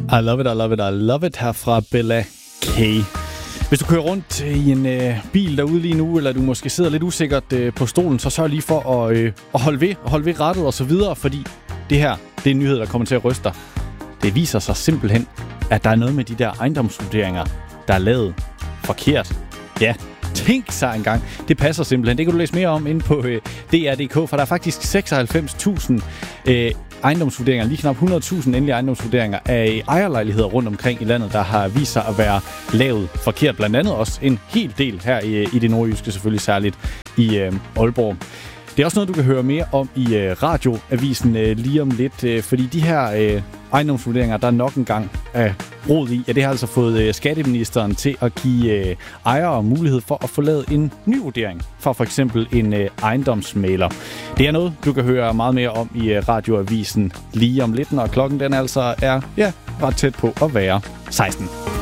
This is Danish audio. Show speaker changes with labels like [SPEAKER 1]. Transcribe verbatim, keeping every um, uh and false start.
[SPEAKER 1] I love it, I love it, I love it her fra Bella K. Hvis du kører rundt i en øh, bil derude lige nu, eller du måske sidder lidt usikkert øh, på stolen, så sørg lige for at, øh, at holde ved, holde ved rettet og så videre, fordi det her, det er en nyhed, der kommer til at ryste dig. Det viser sig simpelthen, at der er noget med de der ejendomsvurderinger, der er lavet forkert. Ja, tænk sig engang. Det passer simpelthen. Det kan du læse mere om inde på øh, D R punktum D K, for der er faktisk seksoghalvfems tusind øh, ejendomsvurderinger, lige knap hundrede tusind endelige ejendomsvurderinger af ejerlejligheder rundt omkring i landet, der har vist sig at være lavet forkert. Blandt andet også en hel del her i, i det nordjyske, selvfølgelig særligt i øh, Aalborg. Det er også noget, du kan høre mere om i øh, radioavisen øh, lige om lidt, øh, fordi de her øh, ejendomsvurderinger, der nok engang er rod i, ja, det har altså fået øh, skatteministeren til at give øh, ejere mulighed for at få lavet en ny vurdering for for eksempel en øh, ejendomsmægler. Det er noget, du kan høre meget mere om i øh, radioavisen lige om lidt, når klokken den altså er ja, ret tæt på at være seksten.